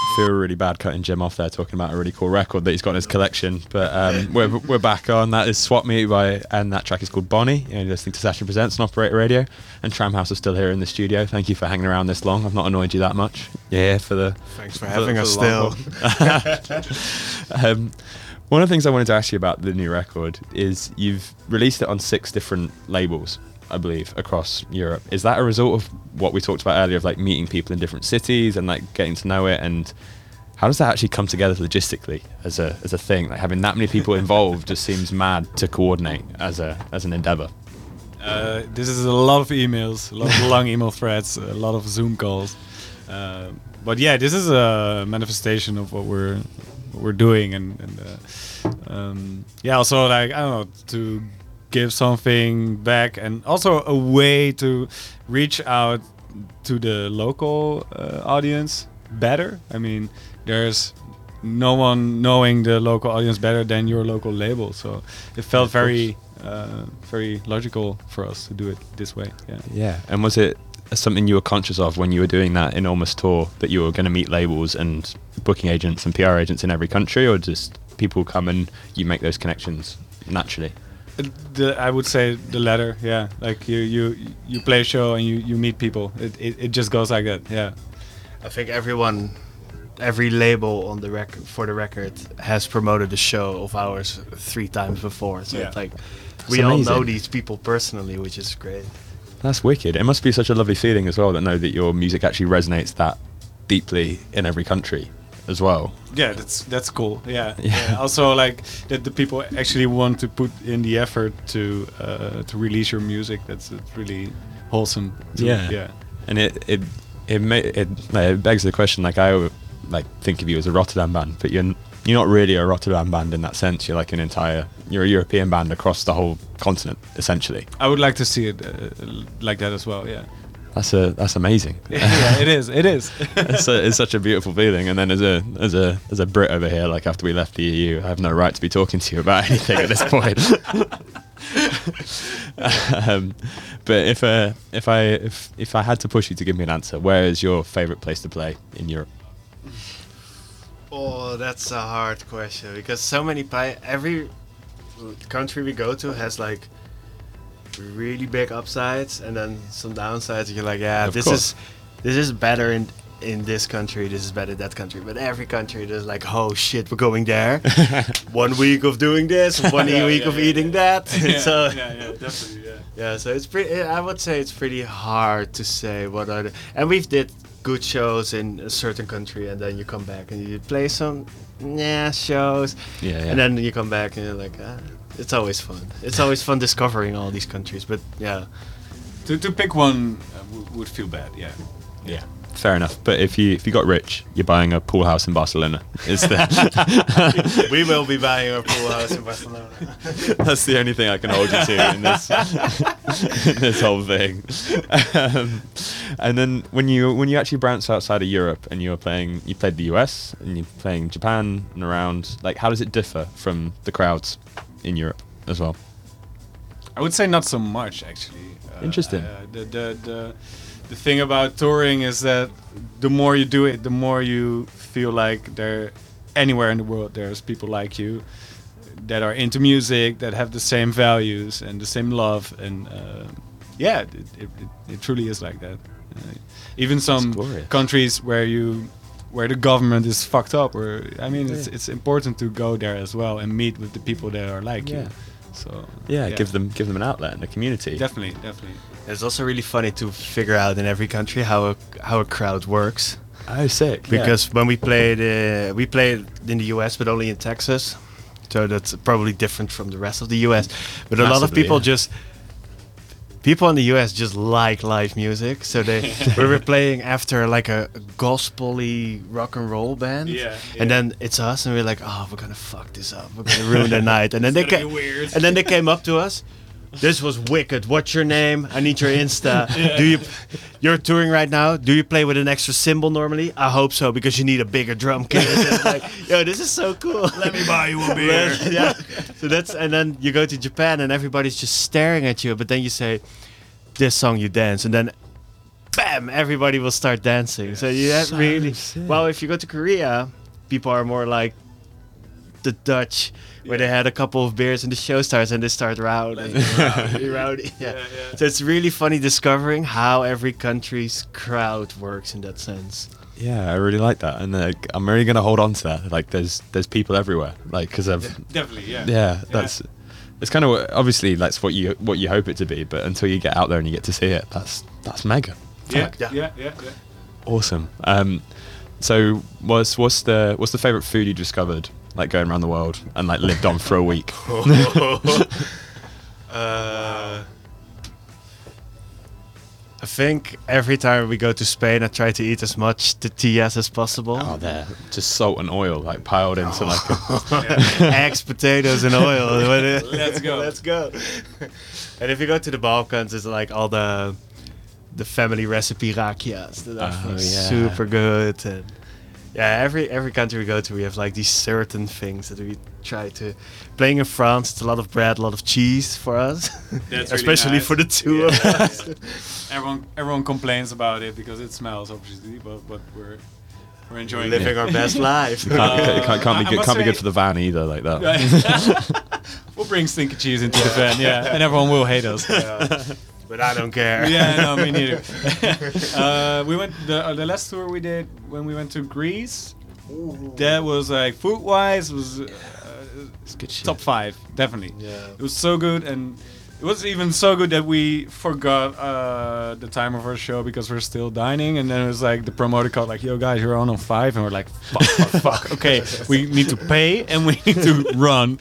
feel really bad cutting Jim off there talking about a really cool record that he's got in his collection. But we're back on. That is Swap Me and that track is called Bonnie. You're listening to Session Presents on Operator Radio. And Tramhouse is still here in the studio. Thank you for hanging around this long. I've not annoyed you that much. Yeah, Thanks for having us still. One of the things I wanted to ask you about the new record is you've released it on 6 different labels, I believe, across Europe. Is that a result of what we talked about earlier of like meeting people in different cities and like getting to know it? And how does that actually come together logistically as a thing? Like having that many people involved just seems mad to coordinate as an endeavor. This is a lot of emails, a lot of long email threads, a lot of Zoom calls. But yeah, this is a manifestation of what we're doing, and also like, I don't know, to give something back, and also a way to reach out to the local audience better. I mean, there's no one knowing the local audience better than your local label, so it felt very logical for us to do it this way. Yeah. And was it something you were conscious of when you were doing that enormous tour, that you were going to meet labels and booking agents and PR agents in every country, or just people come and you make those connections naturally? I would say the latter. Yeah, like you play a show and you meet people. It just goes like that. Yeah, I think every label on the record for the record has promoted a show of ours 3 times before. So it's like we all know these people personally, which is great. That's wicked. It must be such a lovely feeling as well to know that your music actually resonates that deeply in every country as well. Yeah, that's cool. Yeah. Also, like that the people actually want to put in the effort to release your music. That's really wholesome. And it begs the question. Like I would think of you as a Rotterdam band, but you're not really a Rotterdam band in that sense. You're like you're a European band across the whole continent, essentially. I would like to see it like that as well. Yeah. That's amazing. Yeah, it is. It's such a beautiful feeling. And then as a Brit over here, like after we left the EU, I have no right to be talking to you about anything at this point. But if I had to push you to give me an answer, where is your favourite place to play in Europe? Oh, that's a hard question, because so many every country we go to has like really big upsides and then some downsides. You're like, this is better in this country, this is better in that country. But every country there's like, oh shit, we're going there. 1 week of doing this, 1 week of eating that. So definitely. Yeah, so it's pretty. I would say it's pretty hard to say what are the. And we've did good shows in a certain country, and then you come back and you play some shows. And then you come back and you're like, it's always fun. It's always fun discovering all these countries. But yeah, to pick one would feel bad. Yeah. Fair enough. But if you got rich, you're buying a pool house in Barcelona. We will be buying a pool house in Barcelona. That's the only thing I can hold you to in this whole thing. And then when you actually bounce outside of Europe and you played the US and you're playing Japan and around, like how does it differ from the crowds in Europe as well? I would say not so much, actually. Interesting. The thing about touring is that the more you do it, the more you feel like anywhere in the world there's people like you that are into music, that have the same values and the same love, and it truly is like that. Even some countries where the government is fucked up, it's important to go there as well and meet with the people that are like you. So give them an outlet in the community. Definitely. It's also really funny to figure out in every country how a crowd works. Oh, sick! Because when we played in the US, but only in Texas, so that's probably different from the rest of the US. But a lot of people people in the US just like live music, so we were playing after like a gospel-y rock and roll band, and then it's us, and we're like, oh, we're gonna fuck this up, we're gonna ruin the night, and then they came up to us. This was wicked. What's your name? I need your Insta. You're touring right now. Do you play with an extra cymbal normally? I hope so, because you need a bigger drum kit. It's like, yo, this is so cool. Let me buy you a beer. So and then you go to Japan and everybody's just staring at you. But then you say, this song you dance, and then bam, everybody will start dancing. So you have really sick. well. If you go to Korea, people are more like the Dutch, where they had a couple of beers and the show starts and they start rowdy, rowdy. Yeah. So it's really funny discovering how every country's crowd works in that sense. Yeah, I really like that, and I'm really gonna hold on to that. Like, there's people everywhere, like, because I've Definitely, yeah. yeah, that's it's kind of obviously that's what you hope it to be, but until you get out there and you get to see it, that's mega. Yeah, Fuck. yeah. Awesome. So what's the favorite food you discovered, like going around the world and like lived on for a week? I think every time we go to Spain, I try to eat as much tortillas as possible. Oh, there, just salt and oil like piled into like Eggs, potatoes, and oil. Let's go. Let's go. And if you go to the Balkans, it's like all the family recipe rakias that are super good. And yeah, every country we go to, we have like these certain things that we try to. Playing in France, it's a lot of bread, a lot of cheese for us, That's especially really nice. for the two of us. Everyone complains about it because it smells, obviously, but we're enjoying Living it. our best life. can't I be good. must Can't be say- good for the van either, like that. We'll bring stinky cheese into the van, yeah, and everyone will hate us. But I don't care. Yeah, no, me neither. We went the last tour we did when we went to Greece. That was like food-wise was It's good shit. top 5, definitely. Yeah. It was so good, and it was even so good that we forgot the time of our show because we're still dining. And then it was like the promoter called like, "Yo guys, you're on 5," and we're like, "Fuck." Okay, we need to pay and we need to run.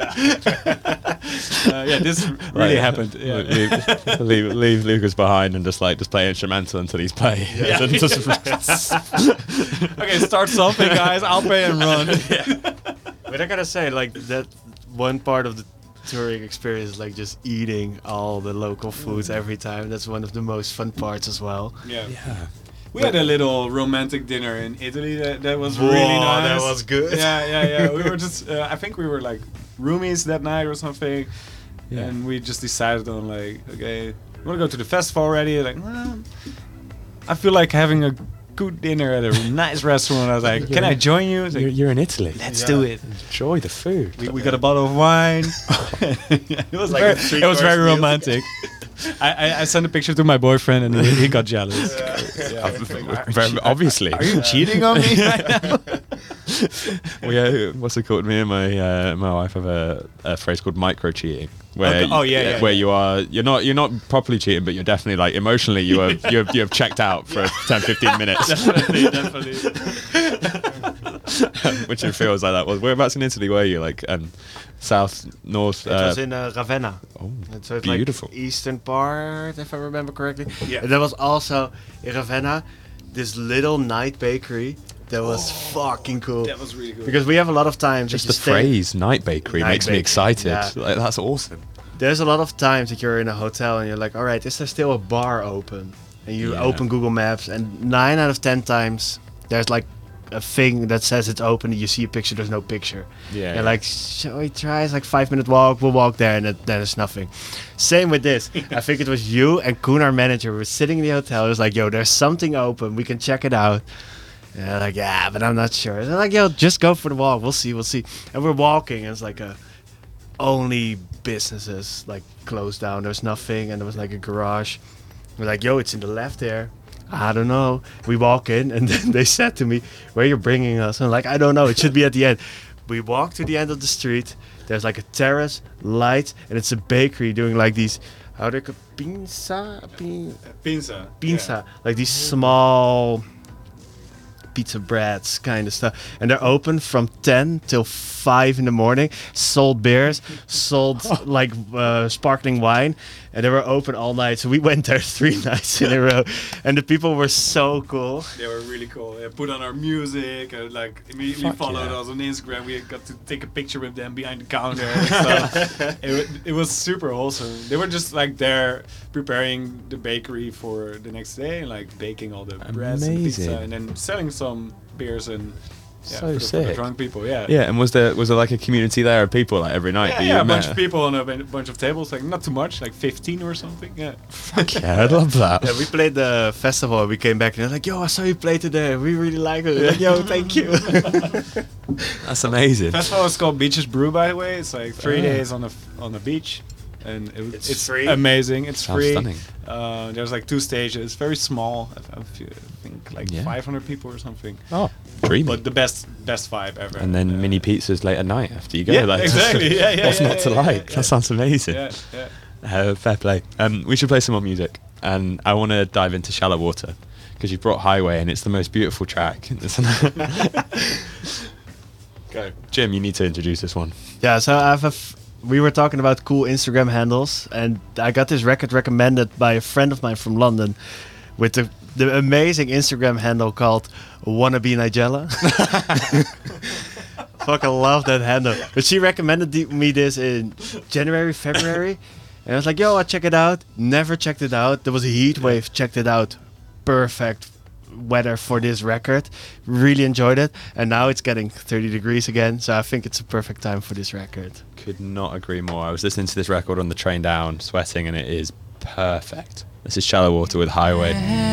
Yeah, this really happened. Yeah. leave Lucas behind and just play instrumental until he's paid. Yeah. Okay, start something, guys. I'll pay and run. But I gotta say, like, that one part of the touring experience is like just eating all the local foods every time. That's one of the most fun parts as well. Yeah. Yeah. We had a little romantic dinner in Italy that was Whoa, really nice. that was good. Yeah. We were just, I think we were like roomies that night or something. Yeah. And we just decided on like, okay, we want to go to the festival already. Like, well, I feel like having a good dinner at a nice restaurant. I was like, can I join you? It's like, You're in Italy. let's do it. Enjoy the food. We got a bottle of wine. It was Like very, a three-course very meal. romantic. I sent a picture to my boyfriend and he got jealous. Very obviously. Are you cheating on me right now? Well, yeah, what's it called? Me and my wife have a phrase called micro cheating, where Okay. Oh, yeah, where yeah. you're not properly cheating, but you're definitely like emotionally you have checked out for 10-15 minutes, Definitely. which it feels like that. Well, whereabouts in Italy were you? Like south, north? It was in Ravenna. Oh, And so it's beautiful. like eastern part, if I remember correctly. Yeah. And there was also in Ravenna this little night bakery that was fucking cool. That was really good. Because we have a lot of times Just that the you stay- phrase "night bakery" Night makes me bakery, excited. yeah. Like, that's awesome. There's a lot of times that you're in a hotel and you're like, all right, is there still a bar open? And you Yeah. open Google Maps, and 9 out of 10 times there's like a thing that says it's open. And you see a picture, there's no picture. Yeah, And yeah. like, shall we try? It's like 5-minute walk. We'll walk there, and then there's nothing. Same with this. I think it was you and Koen, our manager, were sitting in the hotel. It was like, yo, there's something open. We can check it out. And they're like, yeah, but I'm not sure. And they're like, yo, just go for the walk. We'll see. And we're walking, and it's like only businesses like closed down. There was nothing, and there was like a garage. We're like, yo, it's in the left there. I don't know. We walk in, and then they said to me, where you bringing us? And I'm like, I don't know. It should be at the end. We walk to the end of the street. There's like a terrace, lights, and it's a bakery doing like these, how do they call pinza? Pinza. Pinza. Like these small pizza breads kind of stuff. And they're open from 10 till 5 in the morning. Sold beers, sold like sparkling wine. And they were open all night. So we went there 3 nights in a row. And the people were so cool. They were really cool. They put on our music and like immediately Fuck followed yeah. us on Instagram. We got to take a picture with them behind the counter and stuff. It was super awesome. They were just like there preparing the bakery for the next day, like baking all the breads and Amazing. pizza, and then selling some beers and Yeah, So for the sick. drunk people, yeah. Yeah, and was there like a community there of people like every night? Yeah, that you yeah, a met? bunch of people on a bunch of tables, like not too much, like 15 or something. Yeah. Yeah, I love that. Yeah, we played the festival. And we came back and they're like, "Yo, I saw you play today. We really like it." We're like, "Yo, thank you." That's amazing. Festival is called Beaches Brew, by the way. It's like 3 days on the beach, and it's free. Amazing. It's Sounds free. stunning. There's like 2 stages. Very small. I think like Yeah. 500 people or something. Oh, dreamy. But the best vibe ever. And then mini pizzas late at night after you go. Yeah, like, exactly. Yeah, what's yeah, not to yeah, like? yeah. That sounds amazing. Yeah, yeah. Fair play. We should play some more music, and I want to dive into Shallow Water because you brought Highway, and it's the most beautiful track. Go, Jim. You need to introduce this one. Yeah, so we were talking about cool Instagram handles, and I got this record recommended by a friend of mine from London with the amazing Instagram handle called Wannabe Nigella. Fucking love that handle. But she recommended me this in January, February, and I was like, "Yo, I'll check it out." Never checked it out. There was a heat wave. Checked it out. Perfect weather for this record. Really enjoyed it, and now it's getting 30 degrees again, so I think it's a perfect time for this record. Could not agree more. I was listening to this record on the train down, sweating, and it is perfect. This is Shallow Water with Highway.